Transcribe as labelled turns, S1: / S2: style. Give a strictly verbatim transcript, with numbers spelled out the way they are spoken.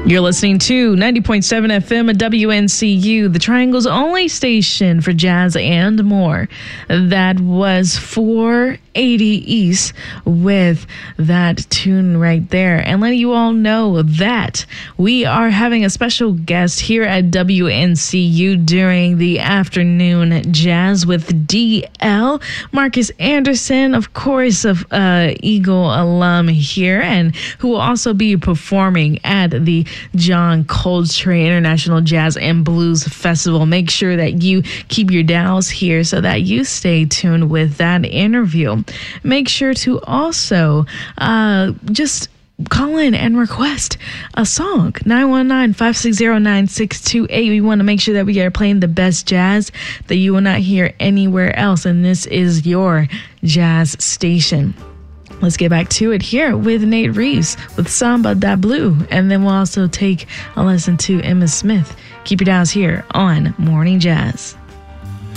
S1: You're listening to ninety point seven F M at W N C U, the Triangle's only station for jazz and more. That was four eighty East with that tune right there. And letting you all know that we are having a special guest here at W N C U during the afternoon jazz with D L. Marcus Anderson, of course, of uh, Eagle alum here, and who will also be performing at the John Coltrane International Jazz and Blues Festival. Make sure that you keep your dials here so that you stay tuned with that interview. Make sure to also uh, just call in and request a song. nine one nine, five six zero, nine six two eight. We want to make sure that we are playing the best jazz that you will not hear anywhere else, and this is your jazz station. Let's get back to it here with Nate Reeves with Samba Da Blue, and then we'll also take a listen to Emma Smith. Keep your dials here on Morning Jazz.